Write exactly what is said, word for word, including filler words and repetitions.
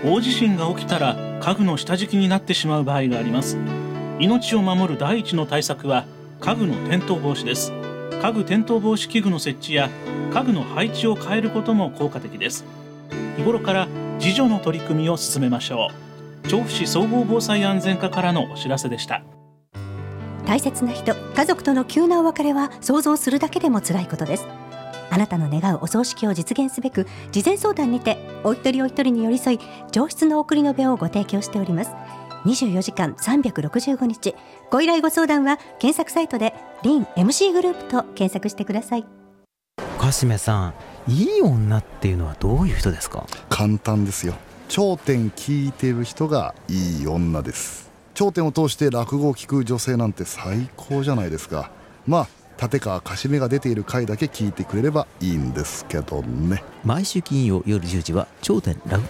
大地震が起きたら家具の下敷きになってしまう場合があります。命を守る第一の対策は家具の転倒防止です。家具転倒防止器具の設置や家具の配置を変えることも効果的です。日頃から自助の取り組みを進めましょう。調布市総合防災安全課からのお知らせでした。 大切な人、家族との急なお別れは想像するだけでも辛いことです。あなたの願うお葬式を実現すべく、事前相談にてお一人お一人に寄り添い、上質の送りの弁をご提供しております。にじゅうよじかんさんびゃくろくじゅうごにち、ご依頼ご相談は検索サイトでリン エムシー グループと検索してください。 かしめさん、いい女っていうのはどういう人ですか？ 簡単ですよ。頂点聞いてる人がいい女です。頂点を通して落語を聞く女性なんて最高じゃないですか。まあ立川かしめが出ている回だけ聞いてくれればいいんですけどね。 毎週金曜夜じゅうじは頂点落語